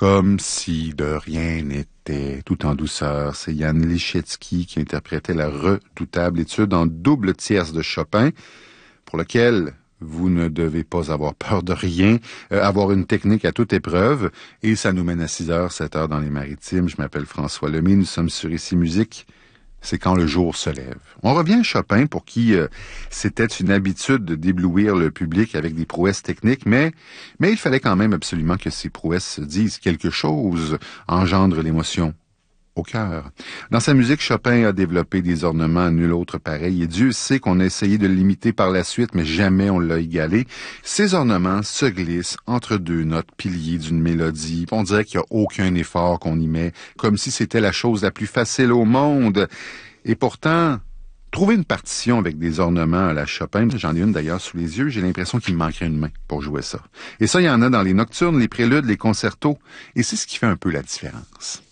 Comme si de rien n'était, tout en douceur. C'est Jan Liszewski qui interprétait la redoutable étude en double tierce de Chopin, pour lequel vous ne devez pas avoir peur de rien, avoir une technique à toute épreuve. Et ça nous mène à 6h, 7h dans les Maritimes. Je m'appelle François Lemay, nous sommes sur Ici Musique. C'est quand le jour se lève. On revient à Chopin, pour qui c'était une habitude de d'éblouir le public avec des prouesses techniques, mais il fallait quand même absolument que ces prouesses disent quelque chose, engendrent l'émotion au cœur. Dans sa musique, Chopin a développé des ornements à nul autre pareil, et Dieu sait qu'on a essayé de l'imiter par la suite, mais jamais on l'a égalé. Ces ornements se glissent entre deux notes piliers d'une mélodie. On dirait qu'il n'y a aucun effort qu'on y met, comme si c'était la chose la plus facile au monde. Et pourtant, trouver une partition avec des ornements à la Chopin, j'en ai une d'ailleurs sous les yeux, j'ai l'impression qu'il me manquerait une main pour jouer ça. Et ça, il y en a dans les nocturnes, les préludes, les concertos, et c'est ce qui fait un peu la différence.